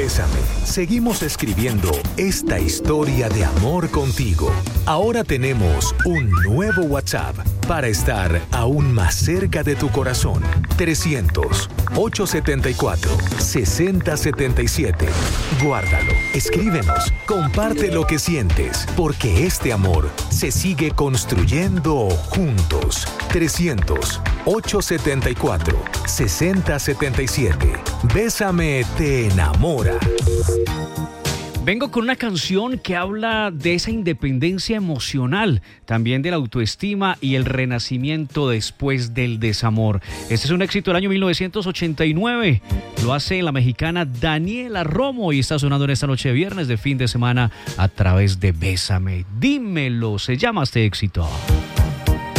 Bésame. Seguimos escribiendo esta historia de amor contigo. Ahora tenemos un nuevo WhatsApp para estar aún más cerca de tu corazón. 300-874-6077. Guárdalo, escríbenos, comparte lo que sientes, porque este amor se sigue construyendo juntos. 300-874-6077. Bésame te enamora. Vengo con una canción que habla de esa independencia emocional, también de la autoestima y el renacimiento después del desamor. Este es un éxito del año 1989. Lo hace la mexicana Daniela Romo y está sonando en esta noche de viernes de fin de semana a través de Bésame. Dímelo, se llama este éxito.